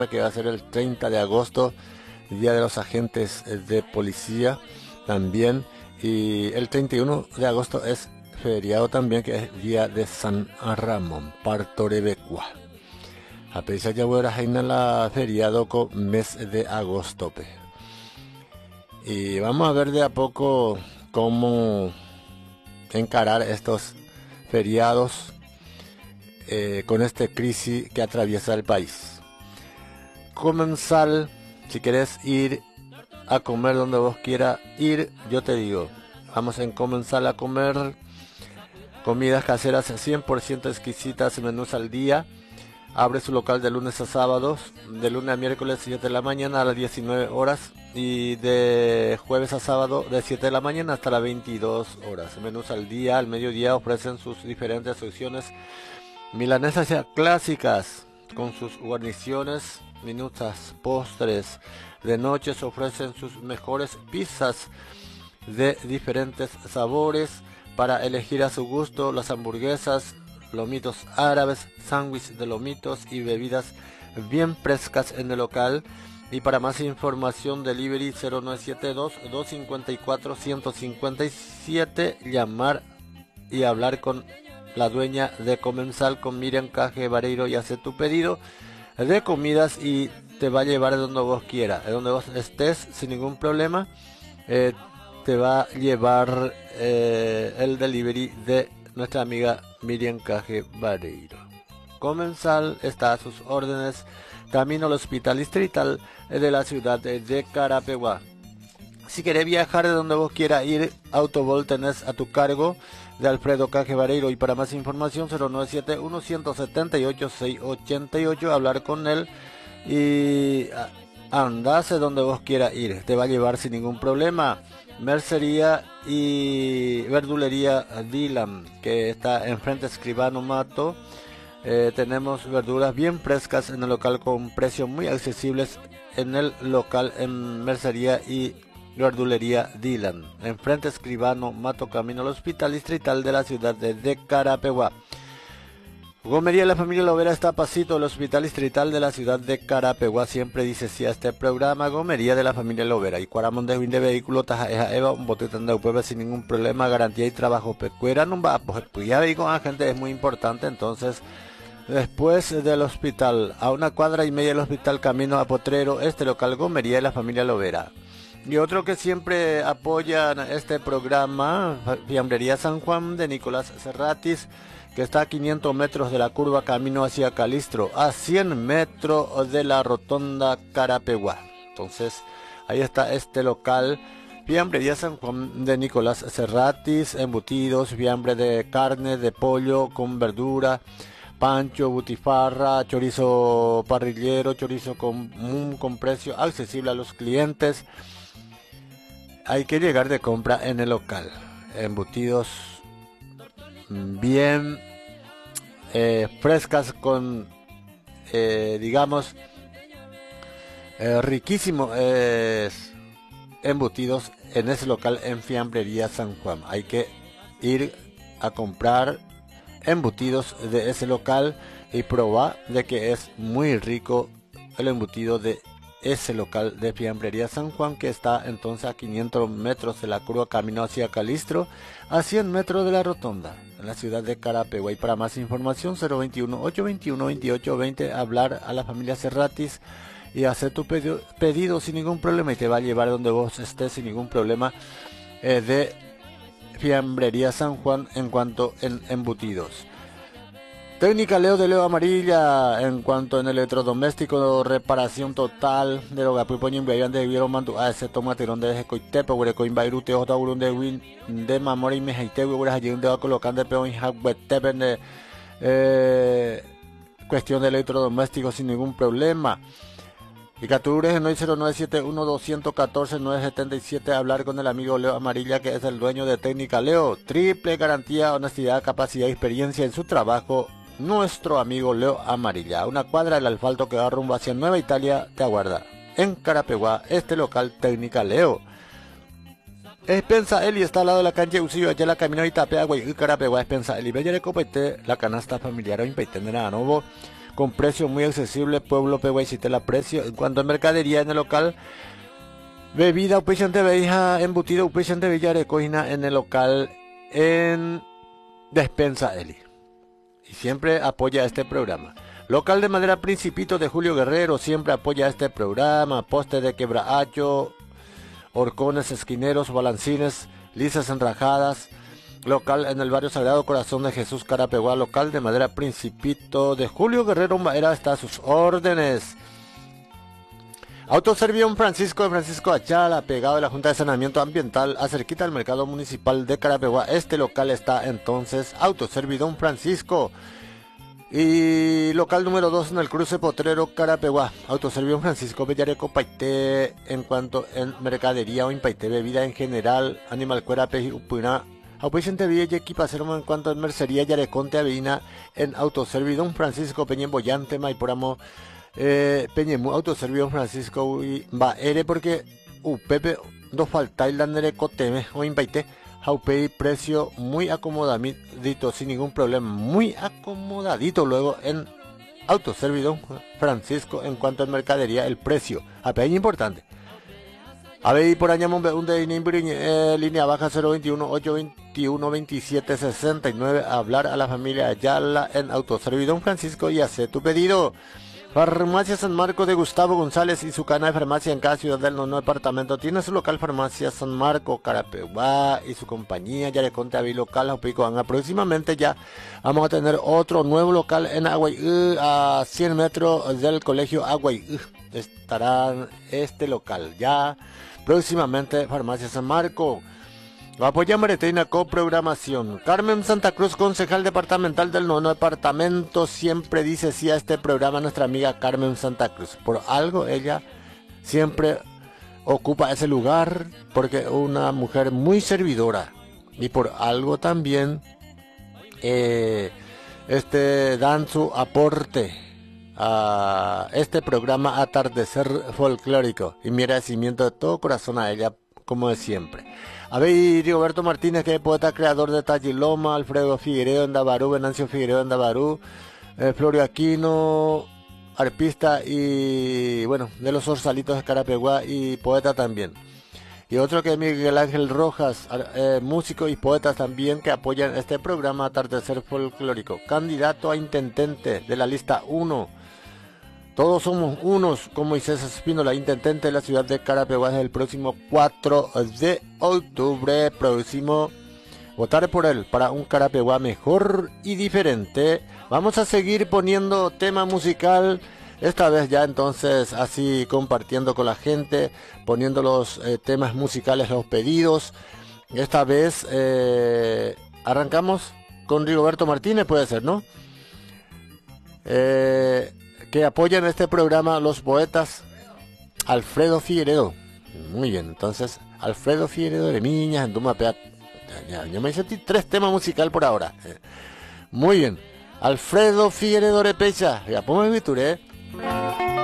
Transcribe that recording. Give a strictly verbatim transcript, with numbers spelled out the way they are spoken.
que va a ser el treinta de agosto, Día de los Agentes de Policía también. Y el treinta y uno de agosto es feriado también, que es Día de San Ramón, Partorebecua. A pesar de que jaina la feriado con mes de agosto. Pe. Y vamos a ver de a poco cómo encarar estos feriados eh, con esta crisis que atraviesa el país. Comensal, si querés ir a comer donde vos quieras ir, yo te digo, vamos en Comensal a comer comidas caseras cien por ciento exquisitas, menús al día. Abre su local de lunes a sábados, de lunes a miércoles siete de la mañana a las diecinueve horas y de jueves a sábado de siete de la mañana hasta las veintidós horas. Menús al día, al mediodía ofrecen sus diferentes opciones milanesas ya clásicas con sus guarniciones, minutas, postres. De noche se ofrecen sus mejores pizzas de diferentes sabores para elegir a su gusto, las hamburguesas, lomitos árabes, sándwiches de lomitos y bebidas bien frescas en el local. Y para más información, delivery cero nueve siete dos, dos cinco cuatro, uno cinco siete, llamar y hablar con la dueña de Comensal, con Miriam Caje Vareiro, y hacer tu pedido de comidas y te va a llevar a donde vos quieras, a donde vos estés sin ningún problema. Eh, te va a llevar eh, el delivery de nuestra amiga Miriam Caje Vareiro. Comensal está a sus órdenes, camino al hospital distrital de la ciudad de Carapeguá. Si querés viajar de donde vos quieras ir, Autobol tenés a tu cargo, de Alfredo Caje Vareiro. Y para más información, cero nueve siete uno siete ocho, seis ocho ocho, hablar con él y andase donde vos quieras ir, te va a llevar sin ningún problema. Mercería y verdulería Dylan, que está enfrente de Escribano Mato. Eh, tenemos verduras bien frescas en el local con precios muy accesibles en el local en Mercería y verdulería Dylan, enfrente de Escribano Mato, camino al hospital distrital de la ciudad de Carapeguá. Gomería de la familia Lovera está a pasito del hospital distrital de la ciudad de Carapeguá. Siempre dice sí a este programa, Gomería de la familia Lovera. Y cuaramón de de vehículo, taja eja eva, un botón de upebe sin ningún problema, garantía y trabajo. Pecuera no va, pues ya veí con la gente, es muy importante. Entonces, después del hospital, a una cuadra y media del hospital, camino a Potrero, este local, Gomería de la familia Lovera. Y otro que siempre apoyan este programa, Fiambrería San Juan de Nicolás Serratis, que está a quinientos metros de la curva camino hacia Calistro, a cien metros de la rotonda Carapeguá. Entonces, ahí está este local, Fiambrería San Juan de Nicolás Serratis, embutidos, fiambre de carne, de pollo con verdura, pancho, butifarra, chorizo parrillero, chorizo común con precio accesible a los clientes. Hay que llegar de compra en el local. Embutidos bien eh, frescas con eh, digamos eh, riquísimos eh, embutidos en ese local en Fiambrería San Juan. Hay que ir a comprar embutidos de ese local y probar de que es muy rico el embutido de ese local de Fiambrería San Juan, que está entonces a quinientos metros de la curva camino hacia Calistro, a cien metros de la rotonda en la ciudad de Carapeguá. Y para más información, cero veintiuno, ochocientos veintiuno, veintiocho veinte, hablar a la familia Serratis y hacer tu pedido, pedido sin ningún problema, y te va a llevar donde vos estés sin ningún problema eh, de Fiambrería San Juan en cuanto en embutidos. Técnica Leo de Leo Amarilla, en cuanto en electrodoméstico, reparación total de lo que apoyo en Bayan de Vieron Mantu a ese tomaterón de Jecoitepe, Hueco en Bairute, J. Urun de Win, de Mamora y Mejaite, Hueco allí donde va colocando de peón y Jaguetepe, de eh, cuestión de electrodomésticos sin ningún problema. Y Catures en cero nueve siete uno, dos uno cuatro, nueve siete siete, hablar con el amigo Leo Amarilla, que es el dueño de Técnica Leo. Triple garantía, honestidad, capacidad y experiencia en su trabajo. Nuestro amigo Leo Amarilla, una cuadra del asfalto que va rumbo hacia Nueva Italia, te aguarda en Carapeguá, este local Técnica Leo. Expensa Eli está al lado de la cancha de Usillo, allá la caminó y tapea, güey, Carapeguá, Expensa Eli, bella de Copete, la canasta familiar o impeitende nada nuevo. con precio muy accesible, pueblo Pehuaychitela precio. En cuanto a mercadería en el local, bebida upechante beija, embutido upechante villarecoina en el local en Despensa Eli. Y siempre apoya este programa. Local de madera Principito de Julio Guerrero, siempre apoya este programa. Poste de quebracho, horcones, esquineros, balancines, lisas enrajadas. Local en el barrio Sagrado Corazón de Jesús, Carapeguá. Local de madera Principito de Julio Guerrero, Madera está a sus órdenes. Autoservión Francisco de Francisco Achala, pegado a la Junta de Saneamiento Ambiental, acerquita al mercado municipal de Carapeguá. Este local está entonces Autoservidón Francisco. Y local número dos en el cruce Potrero, Carapeguá. Autoservión Francisco Bellareco Paité. En cuanto en mercadería o impaité bebida en general, animal cuera peji upuna. Aupuyente villa y equipacermo en cuanto en mercería Yareconte Avina en Autoservidón Francisco Peñemboyante Maiporamo. Eh, Peñemu Autoservión Francisco y va ere porque u Pepe dos falta y la nerecoteme o impaité. Jaupei precio muy acomodadito, sin ningún problema, muy acomodadito luego en Autoservidón Francisco. En cuanto a mercadería, el precio, a peña importante. A ver, por allá un de eh, línea baja cero veintiuno, ochocientos veintiuno, veintisiete, sesenta y nueve, hablar a la familia Ayala en Autoservidón Francisco y hacer tu pedido. Farmacia San Marco de Gustavo González y su cadena de farmacia en cada ciudad del nuevo departamento. Tiene su local Farmacia San Marco, Carapeguá y su compañía Yareconte Avi local Aupicoanga. Próximamente ya vamos a tener otro nuevo local en Aguay, a cien metros del colegio Aguay. Estará este local ya próximamente Farmacia San Marco. Apoya Maretina coprogramación. Carmen Santa Cruz, concejal departamental del noveno departamento, siempre dice sí a este programa nuestra amiga Carmen Santa Cruz. Por algo ella siempre ocupa ese lugar, porque es una mujer muy servidora. Y por algo también eh, este dan su aporte a este programa Atardecer Folclórico. Y mi agradecimiento de todo corazón a ella, como de siempre. A ver, Rigoberto Martínez, que es poeta creador de Talliloma, Alfredo Figueiredo en Dabarú, Venancio Figueiredo en Dabarú, eh, Florio Aquino, arpista y, bueno, de los Orzalitos de Carapeguá y poeta también. Y otro que es Miguel Ángel Rojas, eh, músico y poeta también, que apoyan este programa Atardecer Folclórico. Candidato a intendente de la lista uno. Todos somos unos con Moisés Espínola, intendente de la ciudad de Carapeguá, desde el próximo cuatro de octubre próximo. Votar por él para un Carapeguá mejor y diferente. Vamos a seguir poniendo tema musical, esta vez ya entonces así compartiendo con la gente, poniendo los eh, temas musicales, los pedidos. Esta vez eh, arrancamos con Rigoberto Martínez, puede ser, ¿no? Eh... que apoyan este programa los poetas Alfredo Figueiredo. Muy bien, entonces Alfredo Figueiredo de Miñas, en Dumapea. Ya, ya me hice tres temas musicales por ahora. Muy bien, Alfredo Figueiredo de Pecha. Ya, ponme mi turé.